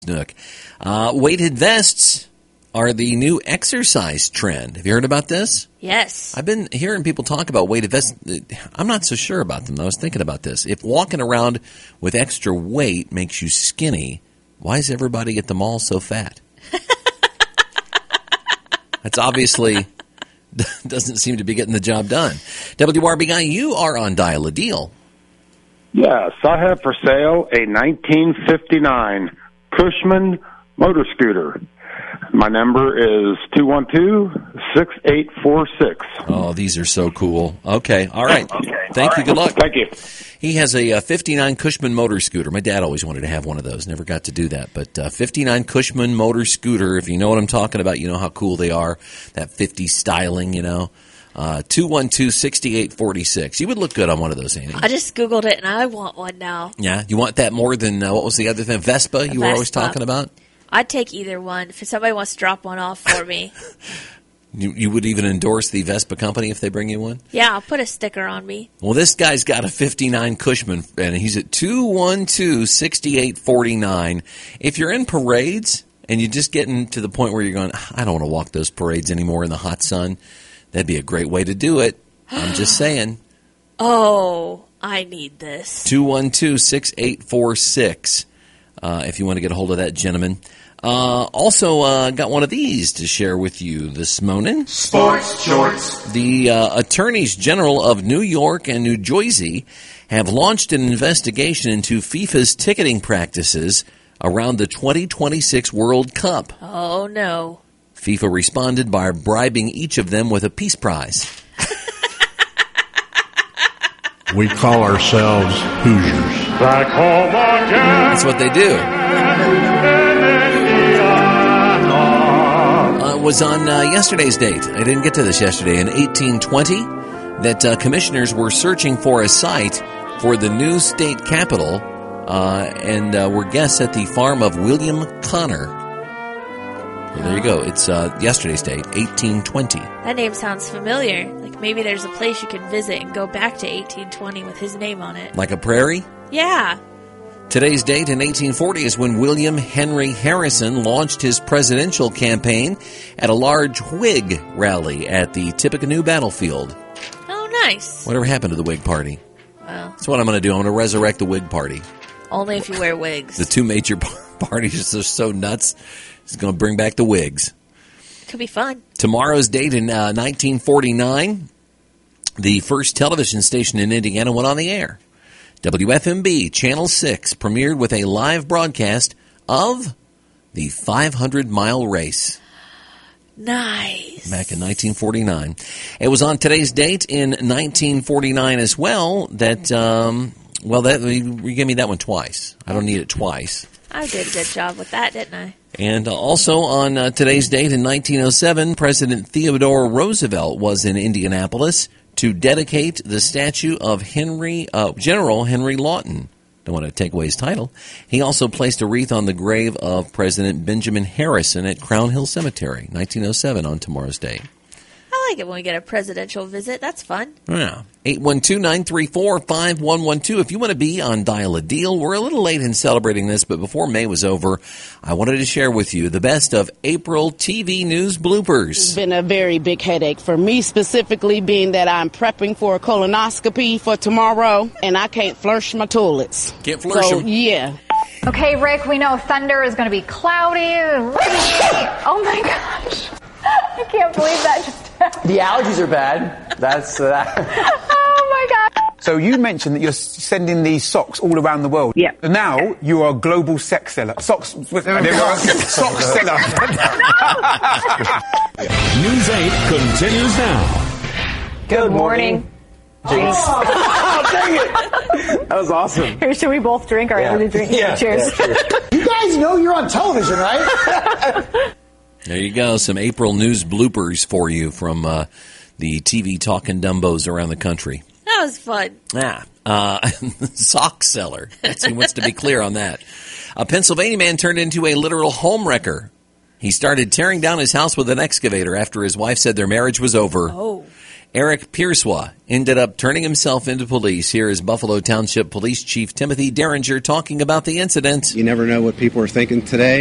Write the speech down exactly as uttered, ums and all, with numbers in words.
Nook. Uh, weighted vests are the new exercise trend. Have you heard about this? Yes. I've been hearing people talk about weighted vests. I'm not so sure about them. I was thinking about this. If walking around with extra weight makes you skinny, why is everybody at the mall so fat? That's obviously doesn't seem to be getting the job done. W R B guy, you are on Dial a Deal. Yes, I have for sale a nineteen fifty-nine Cushman motor scooter. My number is two one two, six eight four six. Oh, these are so cool. Okay, all right. Okay. Thank all you. right. Good luck. Thank you. He has a, a fifty-nine Cushman motor scooter. My dad always wanted to have one of those. Never got to do that. But uh, fifty-nine Cushman motor scooter, if you know what I'm talking about, you know how cool they are. That fifties styling, you know. Uh, two one two, six eight four six. You would look good on one of those, Annie. I just Googled it, and I want one now. Yeah? You want that more than, uh, what was the other thing? Vespa A you were always Vespa. talking about? I'd take either one. If somebody wants to drop one off for me. You, you would even endorse the Vespa company if they bring you one? Yeah, I'll put a sticker on me. Well, this guy's got a fifty-nine Cushman, and he's at two one two, six eight four nine. If you're in parades and you're just getting to the point where you're going, I don't want to walk those parades anymore in the hot sun, that'd be a great way to do it. I'm just saying. Oh, I need this. two one two, six eight four six uh, if you want to get a hold of that gentleman. Uh, also, uh, got one of these to share with you this morning. Sports shorts. The uh, attorneys general of New York and New Jersey have launched an investigation into FIFA's ticketing practices around the twenty twenty-six World Cup. Oh, no. FIFA responded by bribing each of them with a peace prize. We call ourselves Hoosiers. Back home again. That's what they do. Uh, it was on uh, yesterday's date. I didn't get to this yesterday. In eighteen twenty, that uh, commissioners were searching for a site for the new state capital uh, and uh, were guests at the farm of William Connor. Well, there you go. It's uh, yesterday's date, eighteen twenty. That name sounds familiar. Like maybe there's a place you can visit and go back to eighteen twenty with his name on it. Like a prairie? Yeah. Today's date in eighteen forty is when William Henry Harrison launched his presidential campaign at a large Whig rally at the Tippecanoe battlefield. Oh, nice. Whatever happened to the Whig Party? Well, That's what I'm going to do. I'm going to resurrect the Whig Party. only if you wear wigs. The two major parties are so nuts. It's going to bring back the Whigs. Could be fun. Tomorrow's date in uh, nineteen forty-nine, the first television station in Indiana went on the air. W F M B Channel six premiered with a live broadcast of the five hundred mile race. Nice. Back in nineteen forty-nine. It was on today's date in nineteen forty-nine as well that, um, well, that you gave me that one twice. I don't need it twice. I did a good job with that, didn't I? And uh, also on uh, today's date in nineteen oh seven, President Theodore Roosevelt was in Indianapolis to dedicate the statue of Henry uh, General Henry Lawton. Don't want to take away his title. He also placed a wreath on the grave of President Benjamin Harrison at Crown Hill Cemetery, nineteen oh seven, on tomorrow's date. I like it when we get a presidential visit. That's fun. Yeah. eight one two, nine three four, five one one two. If you want to be on Dial a Deal, we're a little late in celebrating this, but before May was over, I wanted to share with you the best of April T V news bloopers. It's been a very big headache for me, specifically being that I'm prepping for a colonoscopy for tomorrow, and I can't flush my toilets. Can't flush so, them. Yeah. Okay, Rick, we know thunder is going to be cloudy. Oh my gosh. I can't believe that just happened. The allergies are bad. That's uh, Oh my god. So you mentioned that you're sending these socks all around the world. Yeah. And now you are a global sex seller. Socks. Sock seller. News eight continues now. good morning. Jinx. Oh, dang it. That was awesome. Here, should we both drink? All right, Yeah. we're drinking. Yeah. Cheers. Yeah, cheers. You guys know you're on television, right? There you go. Some April news bloopers for you from uh, the T V talking Dumbos around the country. That was fun. Ah, uh, sock seller. He wants to be clear on that. A Pennsylvania man turned into a literal home wrecker. He started tearing down his house with an excavator after his wife said their marriage was over. Oh. Eric Pierswa ended up turning himself into police. Here is Buffalo Township Police Chief Timothy Derringer talking about the incident. You never know what people are thinking today.